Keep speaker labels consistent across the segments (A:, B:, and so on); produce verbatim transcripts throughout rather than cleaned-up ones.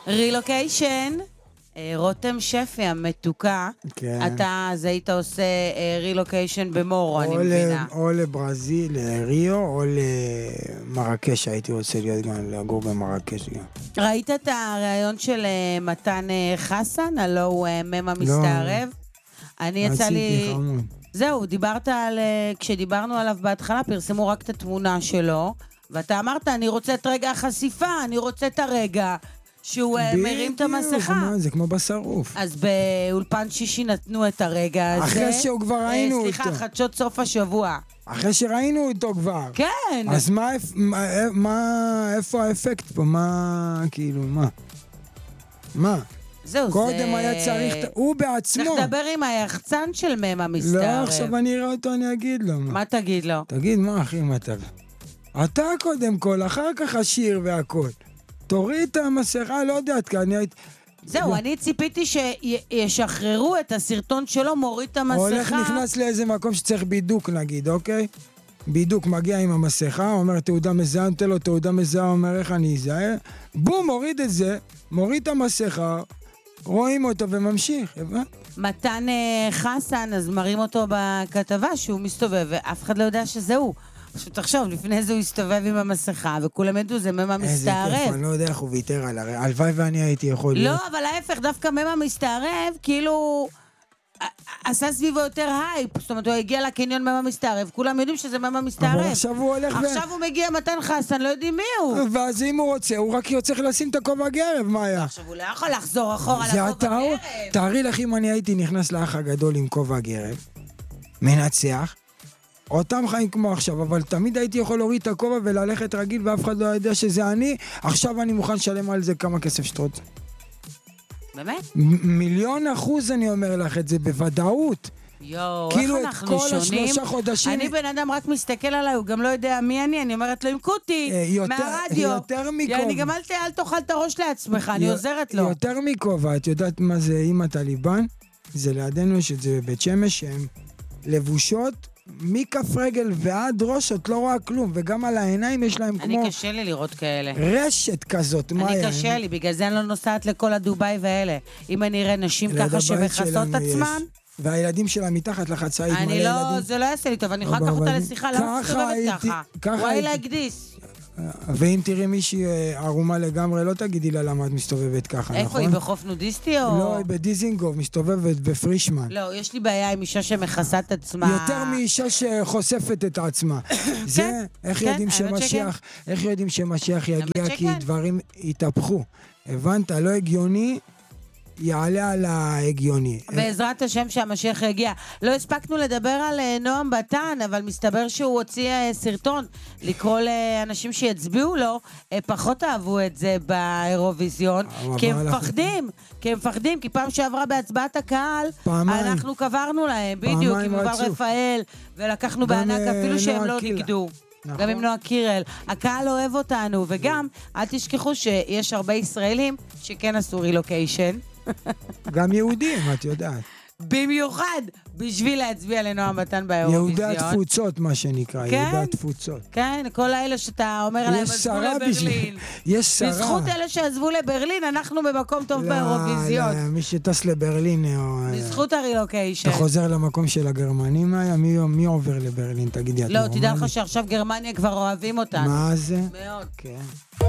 A: רילוקיישן, רותם שפי המתוקה,
B: כן.
A: אתה אז היית עושה רילוקיישן במורו, אני מבינה.
B: או לברזיל, לריו, או למרקש, הייתי רוצה להיות גם לגור במרקש גם.
A: ראית את הרעיון של מתן חסן, הלא הוא ממה מסתערב? אני יצא לי...
B: חמוד.
A: זהו, דיברת על... כשדיברנו עליו בהתחלה, פרסמו רק את התמונה שלו, ואתה אמרת, אני רוצה את רגע החשיפה, אני רוצה את הרגע שהוא מרים את המסכה.
B: זה כמו בשרוף.
A: אז באולפן שישי נתנו את הרגע הזה.
B: אחרי שהוא כבר ראינו אותו.
A: סליחה, חדשות סוף השבוע.
B: אחרי שראינו אותו כבר.
A: כן.
B: אז מה, מה, איפה האפקט פה? מה, כאילו, מה? מה?
A: זהו,
B: קודם היה צריך, הוא בעצמו.
A: צריך לדבר עם היחצן של ממה מסתערב.
B: לא, עכשיו אני אראה אותו, אני אגיד לו.
A: מה תגיד לו?
B: תגיד, מה אחי, מה אתה... אתה קודם כל, אחר כך השיר והכל. תוריד את המסכה, לא יודעת, כי אני הייתי...
A: זהו, אני ציפיתי שישחררו את הסרטון שלו, מוריד את המסכה.
B: הולך נכנס לאיזה מקום שצריך בידוק, נגיד, אוקיי? בידוק מגיע עם המסכה, אומר תעודה מזהה, נותן לו תעודה מזהה, אומר איך אני אזהה. בום, מוריד את זה, מוריד את המסכה, רואים אותו וממשיך, הבא?
A: מתן חסן, אז מראים אותו בכתבה שהוא מסתובב, ואף אחד לא יודע שזה הוא. עכשיו תחשוב, לפני זה הוא הסתובב עם המסכה, וכולם ידעו, זה ממה מסתערב.
B: איזה כיף, אני לא יודע איך הוא ויתר על הרי. הלוואי ואני הייתי יכול להיות.
A: לא, אבל ההפך, דווקא ממה מסתערב, כאילו... עשה סביבו יותר הייפ, זאת אומרת, הוא הגיע לקניון ממה מסתערב, כולם יודעים שזה ממה מסתערב.
B: אבל עכשיו הוא הולך ו...
A: עכשיו הוא מגיע מתן חסן, לא יודעים מי הוא.
B: ואז אם הוא רוצה, הוא רק צריך לשים את הכובע גרב, מה היה?
A: עכשיו הוא לא יכול לחזור אחורה לכובע גרב.
B: תארי לך אם אני הייתי נכנס לאח הגדול עם כובע גרב, מנצח, אותם חיים כמו עכשיו, אבל תמיד הייתי יכול להוריד את הכובע וללכת רגיל, ואף אחד לא יודע שזה אני, עכשיו אני מוכן לשלם על זה כמה כסף שאתה רוצה.
A: באמת?
B: מיליון אחוז אני אומר לך את זה בוודאות.
A: יואו, איך אנחנו שונים? אני בן אדם רק מסתכל עליי, הוא גם לא יודע מי אני, אני אומרת לו עם קוטי, מהרדיו.
B: יותר מכובע.
A: אני גם אל תאכל את הראש לעצמך, אני עוזרת לו.
B: יותר מכובע, את יודעת מה זה אמא טליבן? זה לידינו שזה בית שמש, שהן לבושות, מכף רגל ועד ראש, את לא רואה כלום, וגם על העיניים יש להם כמו...
A: אני קשה לי לראות כאלה.
B: רשת כזאת, מה היה?
A: אני קשה לי, בגלל זה אני לא נוסעת לכל הדוביי ואלה. אם אני אראה נשים ככה שמחסות עצמן...
B: והילדים שלה מתחת לחצאית.
A: אני לא, זה לא יעשה לי טוב, אני יכולה לקח אותה לשיחה, למה מסתובבת ככה? וואי להקדיס.
B: ואם תראי מישהי ערומה לגמרי, לא תגידי לה למה את מסתובבת ככה, נכון?
A: איפה היא, בחוף נודיסטי או...
B: לא, היא בדיזינגוף, מסתובבת בפרישמן.
A: לא, יש לי בעיה עם אישה שמכסה את עצמה.
B: יותר מאישה שחושפת את עצמה. זה, איך יודעים שמשיח, איך יודעים שמשיח יגיע, כי דברים יתהפכו. הבנת? לא הגיוני. יעלה על ההגיוני.
A: בעזרת השם שהמשיח יגיע. לא הספקנו לדבר על נועם בתן, אבל מסתבר שהוא הוציא סרטון לקרוא לאנשים שיצביעו לו, פחות אהבו את זה באירוויזיון, כי הם מפחדים, כי הם מפחדים, כי פעם שעברה בהצבעת הקהל, אנחנו קברנו להם, בדיוק, עם יובל רפאל, ולקחנו בענק אפילו שהם לא נגדו. גם עם נועה קירל. הקהל אוהב אותנו, וגם, אל תשכחו שיש הרבה ישראלים שכן עשו רילוקיישן.
B: גם יהודים, את יודעת.
A: במיוחד בשביל להצביע לנועם מתן באירוויזיון.
B: יהודי התפוצות, מה שנקרא, יהודי התפוצות.
A: כן, כל האלה שאתה אומר עליהם, עזבו לברלין.
B: יש שרה.
A: בזכות אלה שעזבו לברלין, אנחנו במקום טוב באירוויזיון.
B: לא, מי שטס לברלין...
A: בזכות הרילוקיישן.
B: אתה חוזר למקום של הגרמנים, מי עובר לברלין? תגידי, את
A: לא, תדע לך שעכשיו גרמניה כבר אוהבים אותנו.
B: מה זה?
A: מאוד.
B: כן.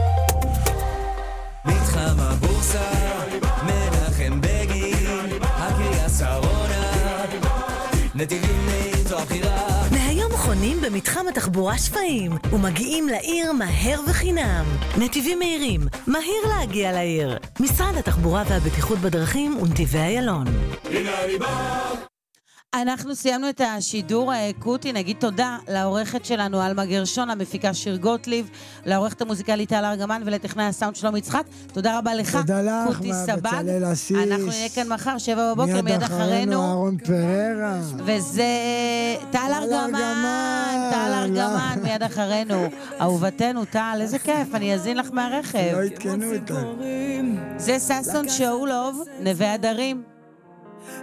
C: מתחם הבורסה, מנחם בגין, הקריאה שרונה, נתיבים מאיתו הבחירה.
D: מהיום חונים במתחם התחבורה שפיים, ומגיעים לעיר מהר וחינם. נתיבים מהירים, מהיר להגיע לעיר. משרד התחבורה והבטיחות בדרכים ונתיבי איילון.
C: הנה אני בא!
A: אנחנו סיימנו את השידור קוטי, נגיד תודה לעורכת שלנו אלמה גרשון, המפיקה שיר גוטליב, לעורכת המוזיקלית טל ארגמן ולטכנאי הסאונד שלום יצחק. תודה רבה לך,
B: תודה לך,
A: קוטי סבג.
B: בצלאל אסיס.
A: אנחנו נהיה כאן מחר, שבע בבוקר, מיד אחרינו.
B: אהרון פררה.
A: וזה טל ארגמן, טל ארגמן, מיד אחרינו. אהובתנו, טל, איזה כיף, אני אזין לך מהרכב.
B: לא התקנו אותה.
A: זה ססון שאולוב, נווה הדרים.